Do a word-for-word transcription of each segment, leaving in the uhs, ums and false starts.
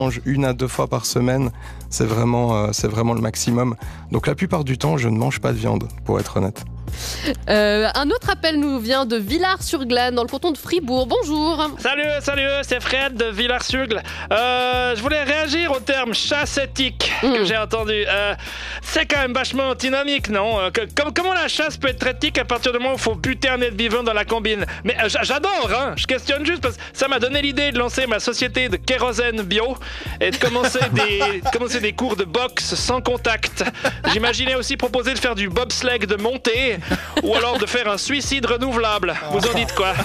mange une à deux fois par semaine, c'est vraiment, euh, c'est vraiment le maximum. Donc la plupart du temps, je ne mange pas de viande, pour être honnête. Euh, un autre appel nous vient de Villars-sur-Glâne, dans le canton de Fribourg. Bonjour. Salut, salut, c'est Fred de Villars-sur-Glâne. Euh, je voulais réagir au terme chasse éthique mmh. que j'ai entendu. Euh, c'est quand même vachement antinomique, non? que, comme, Comment la chasse peut être éthique à partir du moment où il faut buter un être vivant dans la combine? Mais euh, j'adore, hein. Je questionne juste parce que ça m'a donné l'idée de lancer ma société de kérosène bio et de commencer des, de commencer des cours de boxe sans contact. J'imaginais aussi proposer de faire du bobsleigh de montée ou alors de faire un suicide renouvelable. Vous en dites quoi?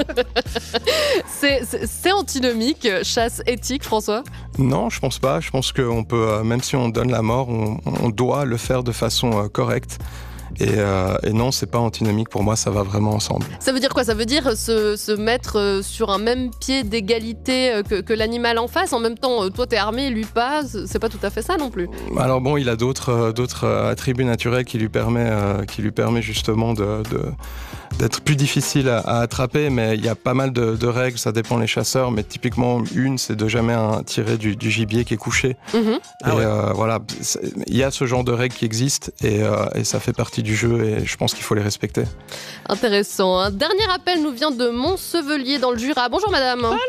c'est, c'est, c'est antinomique, chasse éthique, François? Non, je pense pas. Je pense que on peut, même si on donne la mort, on, on doit le faire de façon correcte. Et, euh, et non, c'est pas antinomique pour moi, ça va vraiment ensemble. Ça veut dire quoi? Ça veut dire se, se mettre sur un même pied d'égalité que, que l'animal en face. En même temps, toi t'es armé, lui pas. C'est pas tout à fait ça non plus. Alors bon, il a d'autres, d'autres attributs naturels qui lui permet, euh, qui lui permet justement de, de, d'être plus difficile à, à attraper. Mais il y a pas mal de, de règles, ça dépend les chasseurs. Mais typiquement, une, c'est de jamais un, tirer du, du gibier qui est couché. Mmh. Et ah ouais. euh, voilà, il y a ce genre de règles qui existent et, euh, et ça fait partie du jeu et je pense qu'il faut les respecter. Intéressant. Un dernier appel nous vient de Montsevelier dans le Jura. Bonjour madame. Allô?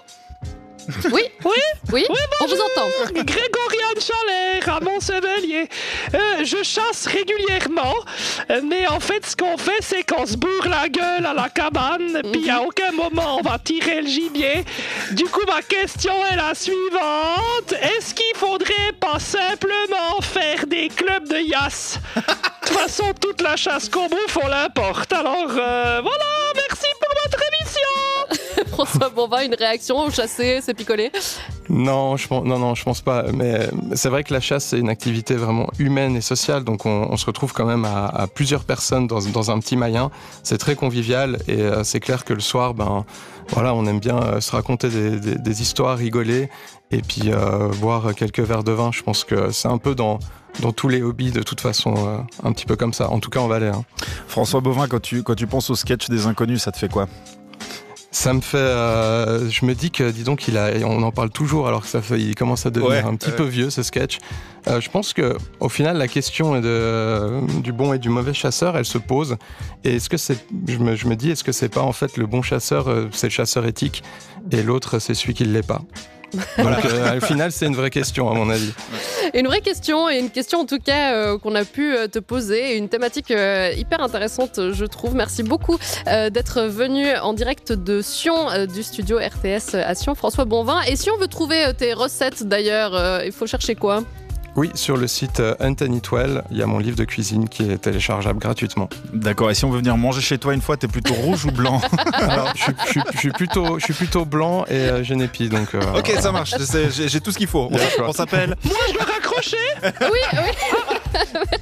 Oui, oui, oui, oui on vous entend. Grégoriane Chalère à Montsevelier. Euh, je chasse régulièrement, mais en fait, ce qu'on fait, c'est qu'on se bourre la gueule à la cabane, puis mm-hmm. à aucun moment on va tirer le gibier. Du coup, ma question est la suivante. Est-ce qu'il faudrait pas simplement faire des clubs de yass? De toute façon, toute la chasse qu'on bouffe, on l'importe. Alors, euh, voilà, merci pour votre émission. François Bonvin, une réaction au chasser, c'est picolé? Non, je pense, non, non, je pense pas. Mais c'est vrai que la chasse, c'est une activité vraiment humaine et sociale. Donc, on, on se retrouve quand même à, à plusieurs personnes dans, dans un petit maillen. C'est très convivial et euh, c'est clair que le soir, ben, voilà, on aime bien euh, se raconter des, des, des histoires, rigoler et puis euh, boire quelques verres de vin. Je pense que c'est un peu dans dans tous les hobbies, de toute façon, euh, un petit peu comme ça. En tout cas, en Valais. Hein. François Bovin, quand tu, quand tu penses au sketch des inconnus, ça te fait quoi? Ça me fait, euh, je me dis que, dis donc, il a, on en parle toujours alors que ça fait, il commence à devenir ouais, un petit ouais. peu vieux ce sketch. Euh, je pense que, au final, la question de, euh, du bon et du mauvais chasseur, elle se pose. Et est-ce que c'est, je me, je me dis, est-ce que c'est pas en fait le bon chasseur, euh, c'est le chasseur éthique, et l'autre, c'est celui qui ne l'est pas. Donc euh, au final, c'est une vraie question à mon avis. Une vraie question et une question en tout cas euh, qu'on a pu euh, te poser, une thématique euh, hyper intéressante je trouve. Merci beaucoup euh, d'être venu en direct de Sion, euh, du studio R T S à Sion, François Bonvin. Et si on veut trouver euh, tes recettes d'ailleurs, euh, il faut chercher quoi? Oui, sur le site Hunt and Eat Well, il y a mon livre de cuisine qui est téléchargeable gratuitement. D'accord, et si on veut venir manger chez toi une fois, t'es plutôt rouge ou blanc? Alors, je, je, je, suis plutôt, je suis plutôt blanc et euh, genépi, donc... Euh, ok, ça marche, j'ai, j'ai tout ce qu'il faut. On, on s'appelle... Moi, je dois raccrocher. Oui, oui.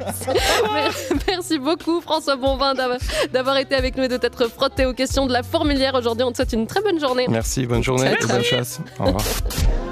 Merci. Merci beaucoup, François Bonvin, d'avoir, d'avoir été avec nous et de t'être frotté aux questions de la fourmilière. Aujourd'hui, on te souhaite une très bonne journée. Merci, bonne journée et bonne chasse. Au revoir.